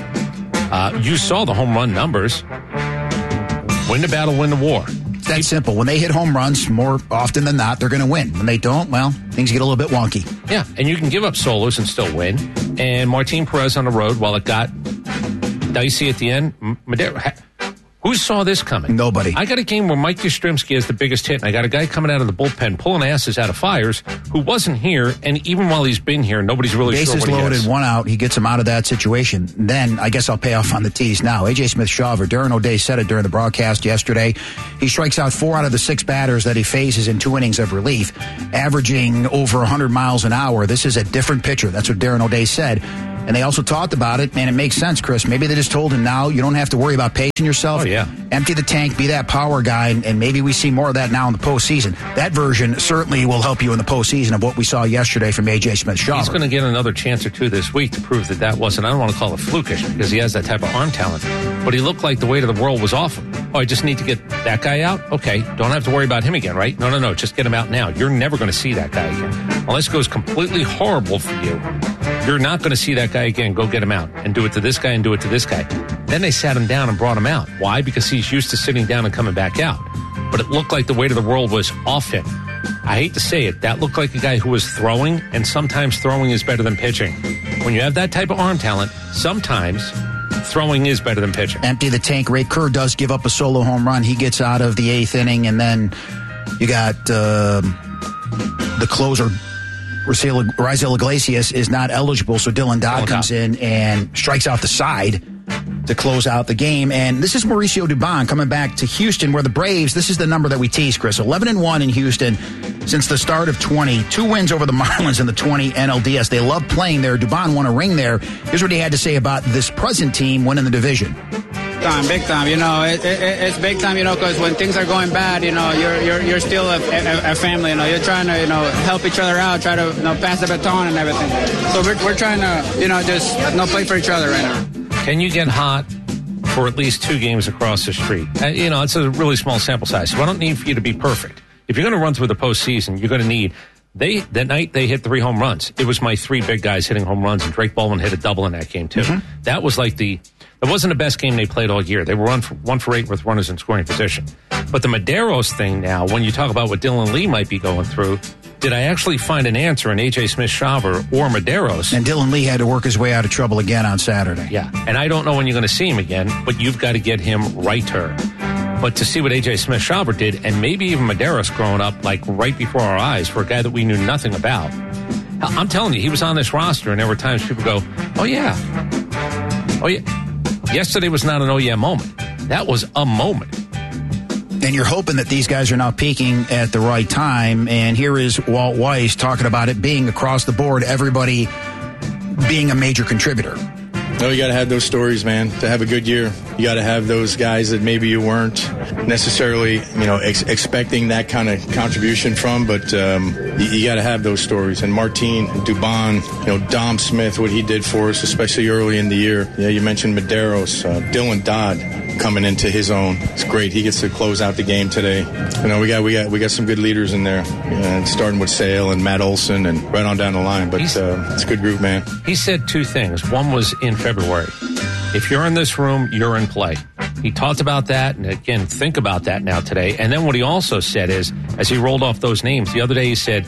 Uh, you saw the home run numbers. Win the battle, win the war. It's that simple. When they hit home runs, more often than not, they're going to win. When they don't, well, things get a little bit wonky. Yeah, and you can give up solos and still win. And Martin Perez on the road, while it got dicey at the end, Madero, Who saw this coming? Nobody. I got a game where Mike Yastrzemski has the biggest hit, and I got a guy coming out of the bullpen pulling asses out of fires who wasn't here, and even while he's been here, nobody's really Bases sure what he loaded, has. one out. He gets him out of that situation. Then I guess I'll pay off on the tees now. A J Smith-Shawver, Darren O'Day said it during the broadcast yesterday. He strikes out four out of the six batters that he faces in two innings of relief, averaging over one hundred miles an hour. This is a different pitcher. That's what Darren O'Day said. And they also talked about it, and it makes sense, Chris. Maybe they just told him now you don't have to worry about pacing yourself. Oh, yeah. Empty the tank, be that power guy, and, and maybe we see more of that now in the postseason. That version certainly will help you in the postseason of what we saw yesterday from A J Smith-Shawver. He's going to get another chance or two this week to prove that that wasn't, I don't want to call it flukish because he has that type of arm talent, but he looked like the weight of the world was off him. Oh, I just need to get that guy out? Okay, don't have to worry about him again, right? No, no, no, just get him out now. You're never going to see that guy again. Unless it goes completely horrible for you, you're not going to see that guy again. Go get him out and do it to this guy and do it to this guy. Then they sat him down and brought him out. Why? Because he's used to sitting down and coming back out. But it looked like the weight of the world was off him. I hate to say it, that looked like a guy who was throwing, and sometimes throwing is better than pitching. When you have that type of arm talent, sometimes throwing is better than pitching. Empty the tank. Ray Kerr does give up a solo home run. He gets out of the eighth inning, and then you got uh, the closer, Raisel Iglesias, is not eligible, so Dylan Dodd Dylan comes Dodd. in and strikes out the side to close out the game. And this is Mauricio Dubon coming back to Houston, where the Braves, this is the number that we tease, Chris, eleven and one in Houston since the start of twenty. Two wins over the Marlins in the twenty N L D S. They love playing there. Dubon won a ring there. Here's what he had to say about this present team winning the division. Time, big time. You know, it, it, it's big time. You know, because when things are going bad, you know, you're you're you're still a, a, a family. You know, you're trying to you know help each other out, try to you know pass the baton and everything. So we're we're trying to you know just you know, play for each other right now. Can you get hot for at least two games across the street? Uh, you know, it's a really small sample size, so I don't need for you to be perfect. If you're going to run through the postseason, you're going to need. They that night they hit three home runs. It was my three big guys hitting home runs, and Drake Baldwin hit a double in that game too. Mm-hmm. That was like the. It wasn't the best game they played all year. They were one for, one for eight with runners in scoring position. But the Medeiros thing now, when you talk about what Dylan Lee might be going through, did I actually find an answer in A J Smith-Shawver or Medeiros? And Dylan Lee had to work his way out of trouble again on Saturday. Yeah, and I don't know when you're going to see him again, but you've got to get him righter. But to see what A J Smith-Shawver did, and maybe even Medeiros growing up like right before our eyes for a guy that we knew nothing about. I'm telling you, he was on this roster, and there were times people go, oh yeah, oh yeah. Yesterday was not an oh yeah moment. That was a moment. And you're hoping that these guys are now peaking at the right time. And here is Walt Weiss talking about it being across the board, everybody being a major contributor. No, you got to have those stories, man, to have a good year. You got to have those guys that maybe you weren't necessarily, you know, ex- expecting that kind of contribution from, but um, you, you got to have those stories. And Martin, Dubon, you know, Dom Smith, what he did for us, especially early in the year. Yeah, you mentioned Medeiros, uh, Dylan Dodd coming into his own. It's great. He gets to close out the game today. You know, we got we got we got some good leaders in there, uh, starting with Sale and Matt Olson and right on down the line. But uh, it's a good group, man. He said two things. One was in February. If you're in this room, you're in play. He talked about that, and again, think about that now today. And then what he also said is, as he rolled off those names, the other day he said,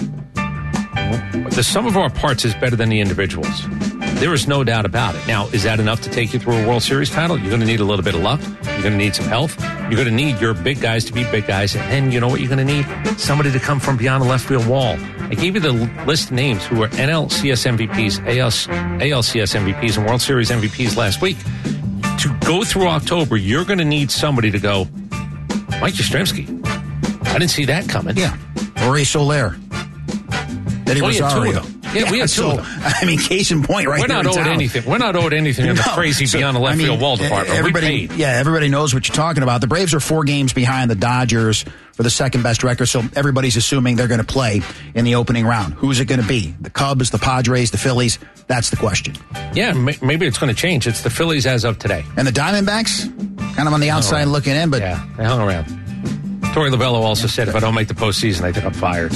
the sum of our parts is better than the individuals. There is no doubt about it. Now, is that enough to take you through a World Series title? You're going to need a little bit of luck. You're going to need some health. You're going to need your big guys to be big guys. And then you know what you're going to need? Somebody to come from beyond the left field wall. I gave you the list of names who were N L C S M V Ps, A L C S M V Ps, and World Series M V Ps last week. To go through October, you're going to need somebody to go, Mike Yastrzemski. I didn't see that coming. Yeah. Maurice Soler. Eddie oh, Rosario. Yeah, Yeah, we had two so, of them. I mean, case in point, right? We're not owed anything. We're not owed anything in the no. crazy so, beyond the left I mean, field wall department. Everybody, we paid. Yeah, everybody knows what you're talking about. The Braves are four games behind the Dodgers for the second best record, so everybody's assuming they're going to play in the opening round. Who's it going to be? The Cubs, the Padres, the Phillies? That's the question. Yeah, maybe it's going to change. It's the Phillies as of today. And the Diamondbacks? Kind of on the outside looking in, but... Yeah, they hung around. Torey Lovello also said, if I don't make the postseason, I think I'm fired.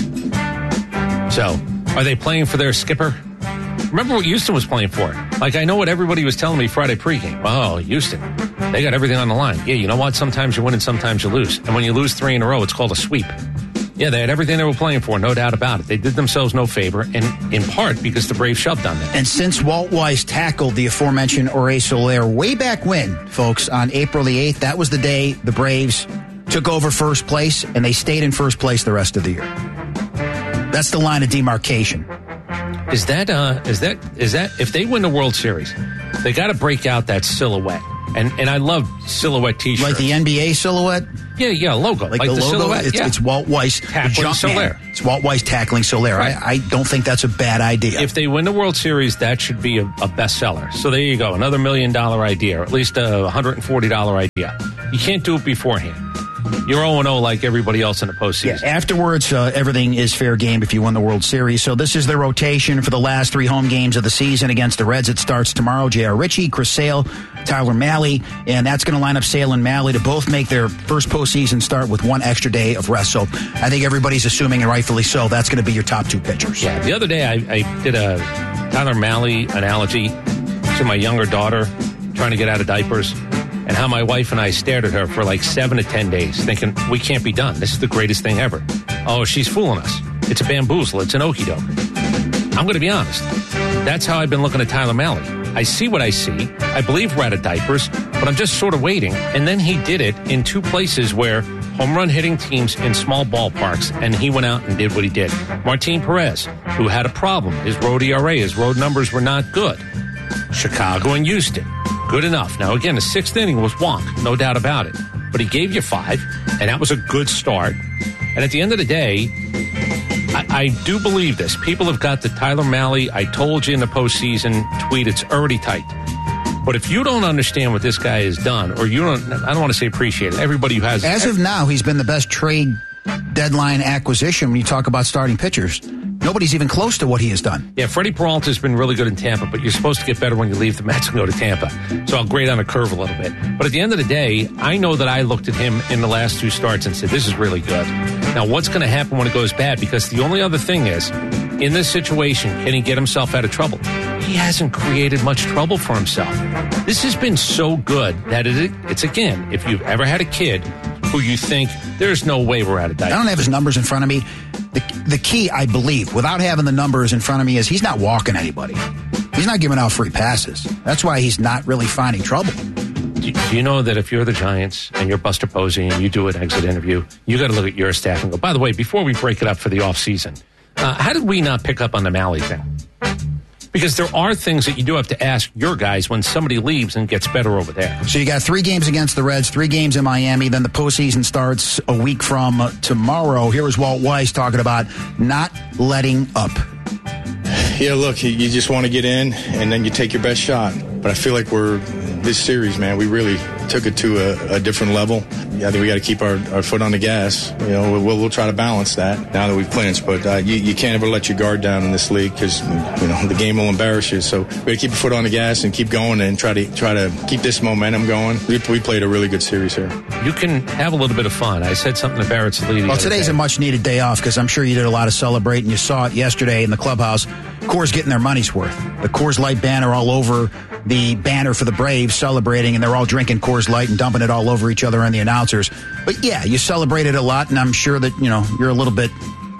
So, are they playing for their skipper? Remember what Houston was playing for. Like, I know what everybody was telling me Friday pregame. Oh, Houston, they got everything on the line. Yeah, you know what? Sometimes you win and sometimes you lose. And when you lose three in a row, it's called a sweep. Yeah, they had everything they were playing for, no doubt about it. They did themselves no favor, and in part because the Braves shoved on them. And since Walt Weiss tackled the aforementioned Jorge Soler way back when, folks, on April the eighth, that was the day the Braves took over first place, and they stayed in first place the rest of the year. That's the line of demarcation. Is that, uh, is that, is that, if they win the World Series, they got to break out that silhouette. And and I love silhouette T-shirts. Like the N B A silhouette? Yeah, yeah, logo. Like, like the, the logo? silhouette. It's, yeah. it's Walt Weiss tackling Soler. It's Walt Weiss tackling Soler. Right. I, I don't think that's a bad idea. If they win the World Series, that should be a, a bestseller. So there you go. Another million dollar idea, or at least a one hundred forty dollars idea. You can't do it beforehand. You're oh and oh like everybody else in the postseason. Yeah, afterwards, uh, everything is fair game if you win the World Series. So this is the rotation for the last three home games of the season against the Reds. It starts tomorrow. J R. Ritchie, Chris Sale, Tyler Mahle, and that's going to line up Sale and Mahle to both make their first postseason start with one extra day of rest. So I think everybody's assuming, and rightfully so, that's going to be your top two pitchers. Yeah, the other day I, I did a Tyler Mahle analogy to my younger daughter trying to get out of diapers, and how my wife and I stared at her for like seven to ten days thinking, we can't be done. This is the greatest thing ever. Oh, she's fooling us. It's a bamboozle. It's an okie doke. I'm going to be honest. That's how I've been looking at Tyler Mahle. I see what I see. I believe we're out of diapers, but I'm just sort of waiting. And then he did it in two places where home run hitting teams in small ballparks, and he went out and did what he did. Martin Perez, who had a problem. His road E R A, his road numbers were not good. Chicago and Houston. Good enough. Now, again, the sixth inning was wonk, no doubt about it. But he gave you five, and that was a good start. And at the end of the day, I, I do believe this. People have got the Tyler Mahle, I told you in the postseason tweet, it's already typed. But if you don't understand what this guy has done, or you don't, I don't want to say appreciate it, everybody who has... As of now, he's been the best trade deadline acquisition when you talk about starting pitchers. Nobody's even close to what he has done. Yeah, Freddie Peralta's been really good in Tampa, but you're supposed to get better when you leave the Mets and go to Tampa. So I'll grade on a curve a little bit. But at the end of the day, I know that I looked at him in the last two starts and said, this is really good. Now, what's going to happen when it goes bad? Because the only other thing is, in this situation, can he get himself out of trouble? He hasn't created much trouble for himself. This has been so good that it, it's, again, if you've ever had a kid who you think, there's no way we're out of diapers. I don't have his numbers in front of me. The, the key, I believe, without having the numbers in front of me, is he's not walking anybody. He's not giving out free passes. That's why he's not really finding trouble. Do, do you know that if you're the Giants and you're Buster Posey and you do an exit interview, you got to look at your staff and go, by the way, before we break it up for the offseason, uh, how did we not pick up on the Mahle thing? Because there are things that you do have to ask your guys when somebody leaves and gets better over there. So you got three games against the Reds, three games in Miami, then the postseason starts a week from tomorrow. Here is Walt Weiss talking about not letting up. Yeah, look, you just want to get in, and then you take your best shot. But I feel like we're, this series, man, we really took it to a, a different level. Yeah, I think we got to keep our, our foot on the gas. You know, we'll, we'll try to balance that now that we've clinched. But uh, you, you can't ever let your guard down in this league because, you know, the game will embarrass you. So we got to keep your foot on the gas and keep going and try to try to keep this momentum going. We, we played a really good series here. You can have a little bit of fun. I said something to Barrett Salidi. Well, today's a much-needed day off because I'm sure you did a lot of celebrating. You saw it yesterday in the clubhouse. Coors getting their money's worth. The Coors Light banner all over the banner for the Braves celebrating, and they're all drinking Coors Light and dumping it all over each other and the announcers. But yeah, you celebrated a lot, and I'm sure that, you know, you're a little bit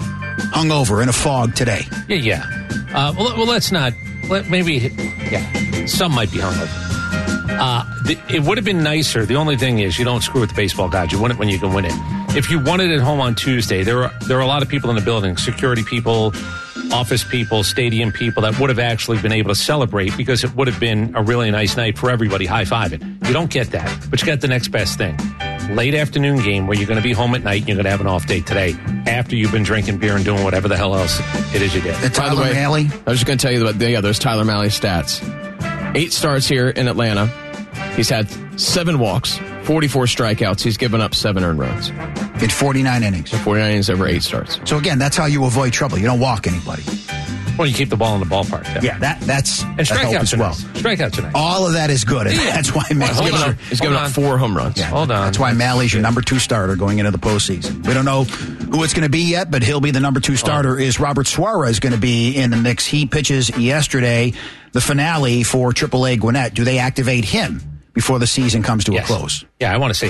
hungover in a fog today. Yeah, yeah. Uh, well, well, let's not. Let, maybe, yeah, some might be hungover. Uh, the, it would have been nicer. The only thing is, you don't screw with the baseball gods. You win it when you can win it. If you won it at home on Tuesday, there are there are a lot of people in the building, security people, office people, stadium people that would have actually been able to celebrate because it would have been a really nice night for everybody high-fiving. You don't get that, but you got the next best thing. Late afternoon game where you're going to be home at night and you're going to have an off day today after you've been drinking beer and doing whatever the hell else it is you did. And Tyler By the way, Mahle? I was just going to tell you about the, yeah, those Tyler Mahle stats. Eight starts here in Atlanta. He's had seven walks, forty-four strikeouts. He's given up seven earned runs. In forty-nine innings. In forty-nine innings over eight starts. So again, that's how you avoid trouble. You don't walk anybody. Well, you keep the ball in the ballpark. Yeah, yeah that that's and that strikeouts as well. Nice. Strikeouts are nice. All of that is good, and yeah. that's why Mahle's your, He's given up four home runs. Yeah, Hold on. That's why Mahle's your number two starter going into the postseason. We don't know who it's going to be yet, but he'll be the number two starter. Oh. Is Robert Suarez going to be in the mix? He pitches yesterday, the finale for triple A Gwinnett. Do they activate him before the season comes to yes. a close? Yeah, I want to see him.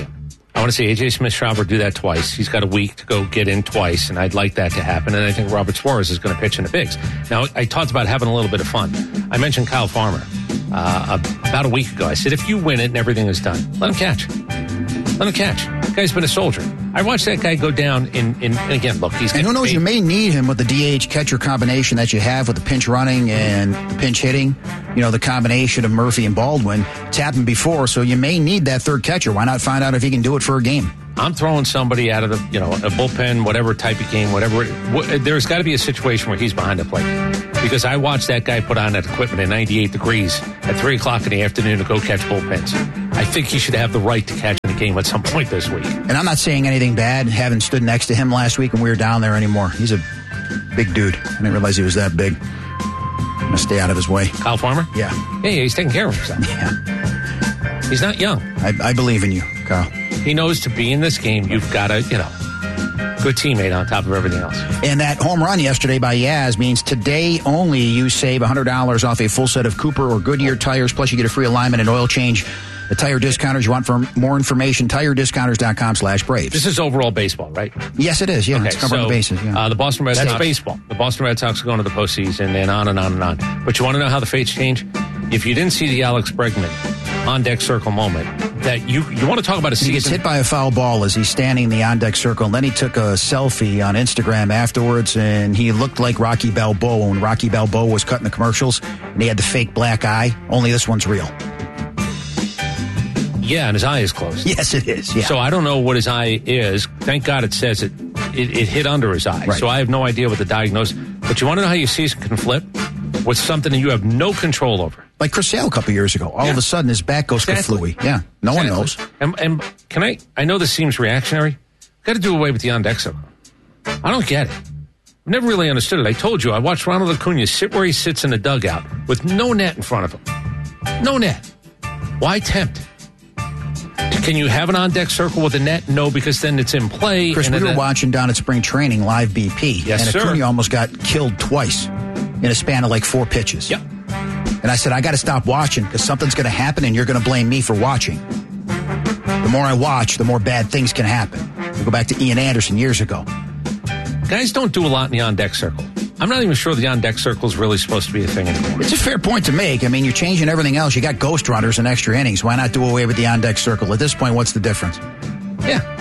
I want to see A J Smith-Shawver do that twice. He's got a week to go get in twice, and I'd like that to happen. And I think Robert Suarez is going to pitch in the bigs. Now, I talked about having a little bit of fun. I mentioned Kyle Farmer uh, about a week ago. I said, if you win it and everything is done, let him catch. Let him catch. The guy's been a soldier. I watched that guy go down in, in and again, look, he's And who knows, paid. you may need him with the D H catcher combination that you have with the pinch running and the pinch hitting. You know, the combination of Murphy and Baldwin. It's happened before, so you may need that third catcher. Why not find out if he can do it for a game? I'm throwing somebody out of the, you know, a bullpen, whatever type of game, whatever. What, there's got to be a situation where he's behind the plate. Because I watched that guy put on that equipment at ninety-eight degrees at three o'clock in the afternoon to go catch bullpens. I think he should have the right to catch in the game at some point this week. And I'm not saying anything bad, having stood next to him last week when we were down there anymore. He's a big dude. I didn't realize he was that big. I'm going to stay out of his way. Kyle Farmer? Yeah. Yeah, he's taking care of himself. Yeah. He's not young. I, I believe in you, Kyle. He knows to be in this game, you've got to, you know, good teammate on top of everything else. And that home run yesterday by Yaz means today only you save one hundred dollars off a full set of Cooper or Goodyear tires, plus you get a free alignment and oil change. The tire discounters you want for more information, tire discounters dot com slash Braves. This is overall baseball, right? Yes, it is. Yeah, okay, it's covering so, the bases. Yeah. Uh, the Boston Red Sox. That's baseball. The Boston Red Sox are going to the postseason and on and on and on. But you want to know how the fates change? If you didn't see the Alex Bregman on-deck circle moment, that you you want to talk about a season. He gets hit by a foul ball as he's standing in the on-deck circle, and then he took a selfie on Instagram afterwards, and he looked like Rocky Balboa when Rocky Balboa was cutting the commercials, and he had the fake black eye, only this one's real. Yeah, and his eye is closed. Yes, it is. Yeah. So I don't know what his eye is. Thank God it says it. It, it hit under his eye. Right. So I have no idea what the diagnosis. But you want to know how your season can flip? With something that you have no control over. Like Chris Sale a couple years ago. All yeah. of a sudden his back goes exactly. kaflooey. Yeah, no exactly. one knows. And, and can I, I know this seems reactionary. Got to do away with the on-deck circle. I don't get it. I've never really understood it. I told you, I watched Ronald Acuna sit where he sits in the dugout with no net in front of him. No net. Why tempt? Can you have an on-deck circle with a net? No, because then it's in play. Chris, and we were then, watching down at spring training live B P. Yes, and sir. Acuna almost got killed twice in a span of like four pitches. Yep. And I said, I got to stop watching because something's going to happen and you're going to blame me for watching. The more I watch, the more bad things can happen. We go back to Ian Anderson years ago. Guys don't do a lot in the on-deck circle. I'm not even sure the on-deck circle is really supposed to be a thing anymore. It's a fair point to make. I mean, you're changing everything else. You got ghost runners and extra innings. Why not do away with the on-deck circle? At this point, what's the difference? Yeah.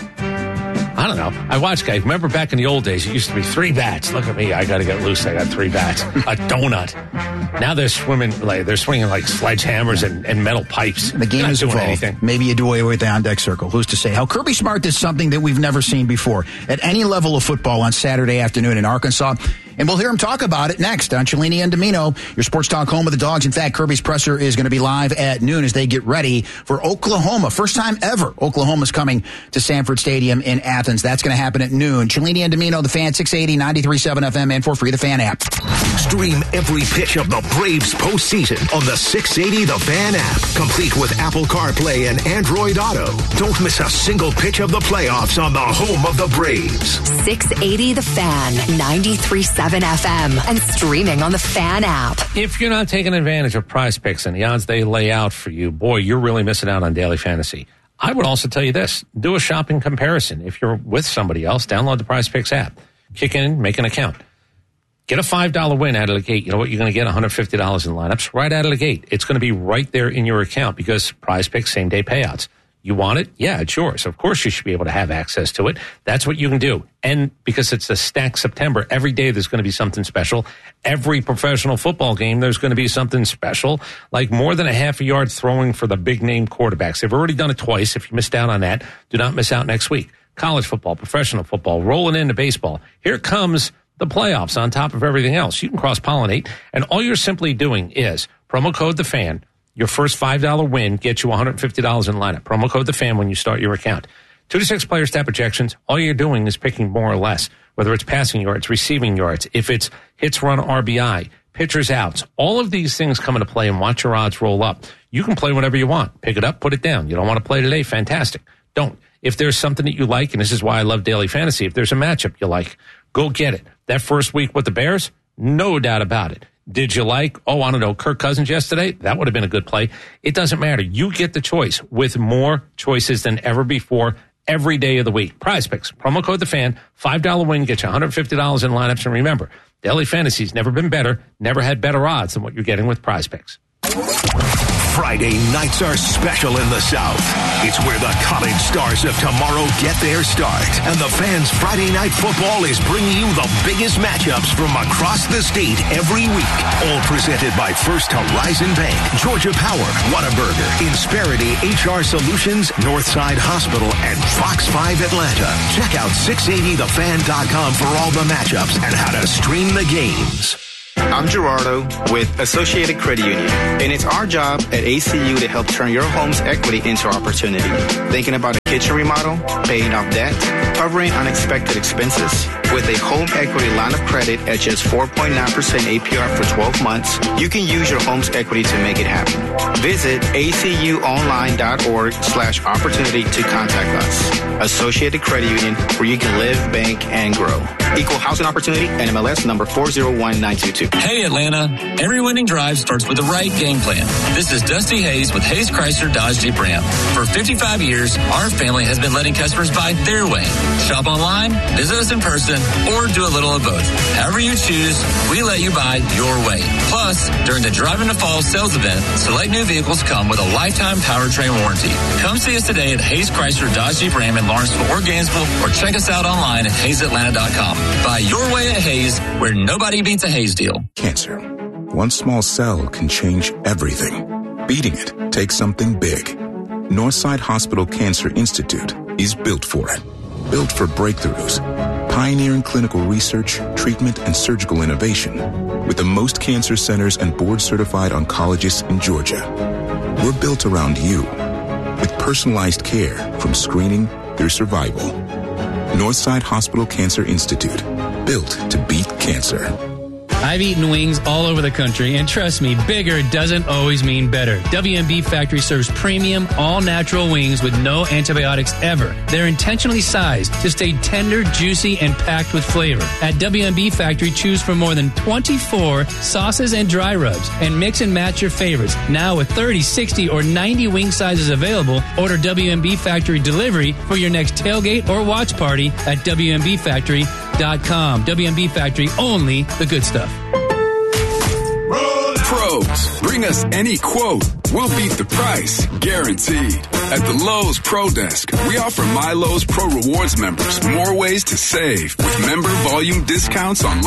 I don't know. I watch guys. Remember back in the old days, it used to be three bats. Look at me. I got to get loose. I got three bats. A donut. Now they're swimming like they're swinging like sledgehammers and, and metal pipes. The game is evolved. Anything. Maybe you do away with the on-deck circle. Who's to say? How Kirby Smart did something that we've never seen before at any level of football on Saturday afternoon in Arkansas. And we'll hear him talk about it next on Cellini and Domino, your sports talk home of the Dogs. In fact, Kirby's presser is going to be live at noon as they get ready for Oklahoma. First time ever, Oklahoma's coming to Sanford Stadium in Athens. That's going to happen at noon. Cellini and Domino, the Fan, six eighty, ninety-three point seven F M, and for free, the Fan app. Stream every pitch of the Braves postseason on the six eighty The Fan app, complete with Apple CarPlay and Android Auto. Don't miss a single pitch of the playoffs on the home of the Braves. six eighty The Fan, ninety-three point seven F M, and streaming on the Fan app. If you're not taking advantage of Prize Picks and the odds they lay out for you, boy, you're really missing out on daily fantasy. I would also tell you this. Do a shopping comparison. If you're with somebody else, download the Prize Picks app. Kick in, make an account. Get a five dollar win out of the gate. You know what? You're going to get one hundred fifty dollars in lineups right out of the gate. It's going to be right there in your account because Prize Picks, same day payouts. You want it? Yeah, it's yours. Of course you should be able to have access to it. That's what you can do. And because it's a stacked September, every day there's going to be something special. Every professional football game, there's going to be something special, like more than a half a yard throwing for the big name quarterbacks. They've already done it twice. If you missed out on that, do not miss out next week. College football, professional football, rolling into baseball. Here comes the playoffs on top of everything else. You can cross-pollinate, and all you're simply doing is promo code the fan. Your first five dollar win gets you one hundred fifty dollars in lineup. Promo code the fan when you start your account. Two to six player stat projections. All you're doing is picking more or less, whether it's passing yards, receiving yards, if it's hits, run, R B I, pitchers, outs. All of these things come into play and watch your odds roll up. You can play whatever you want. Pick it up, put it down. You don't want to play today? Fantastic. Don't. If there's something that you like, and this is why I love daily fantasy, if there's a matchup you like, go get it. That first week with the Bears, no doubt about it. Did you like, oh, I don't know, Kirk Cousins yesterday? That would have been a good play. It doesn't matter. You get the choice with more choices than ever before, every day of the week. Prize Picks, promo code the fan, five dollar win, get you one hundred fifty dollars in lineups. And remember, Daily Fantasy's never been better, never had better odds than what you're getting with Prize Picks. Friday nights are special in the South. It's where the college stars of tomorrow get their start. And the Fans Friday Night Football is bringing you the biggest matchups from across the state every week. All presented by First Horizon Bank, Georgia Power, Whataburger, Insperity H R Solutions, Northside Hospital, and Fox five Atlanta. Check out six eighty the fan dot com for all the matchups and how to stream the games. I'm Gerardo with Associated Credit Union, and it's our job at A C U to help turn your home's equity into opportunity. Thinking about a kitchen remodel, paying off debt, covering unexpected expenses? With a home equity line of credit at just four point nine percent A P R for twelve months, you can use your home's equity to make it happen. Visit acuonline.org slash opportunity to contact us. Associated Credit Union, where you can live, bank, and grow. Equal housing opportunity, N M L S number four zero one nine two two. Hey Atlanta, every winning drive starts with the right game plan. This is Dusty Hayes with Hayes Chrysler Dodge Jeep Ram. For fifty-five years, our family has been letting customers buy their way. Shop online, visit us in person, or do a little of both. However you choose, we let you buy your way. Plus, during the Drive into Fall sales event, select new vehicles come with a lifetime powertrain warranty. Come see us today at Hayes Chrysler Dodge Jeep Ram in Lawrenceville or Gainesville, or check us out online at hayes atlanta dot com. Buy your way at Hayes, where nobody beats a Hayes deal. Cancer. One small cell can change everything. Beating it takes something big. Northside Hospital Cancer Institute is built for it. Built for breakthroughs. Pioneering clinical research, treatment, and surgical innovation. With the most cancer centers and board-certified oncologists in Georgia. We're built around you. With personalized care from screening through survival. Northside Hospital Cancer Institute. Built to beat cancer. I've eaten wings all over the country, and trust me, bigger doesn't always mean better. W M B Factory serves premium, all-natural wings with no antibiotics ever. They're intentionally sized to stay tender, juicy, and packed with flavor. At W M B Factory, choose from more than twenty-four sauces and dry rubs, and mix and match your favorites. Now with thirty, sixty, or ninety wing sizes available, order W M B Factory delivery for your next tailgate or watch party at W M B factory dot com. W M B Factory, only the good stuff. Pros, bring us any quote. We'll beat the price, guaranteed. At the Lowe's Pro Desk, we offer My Lowe's Pro Rewards members more ways to save with member volume discounts on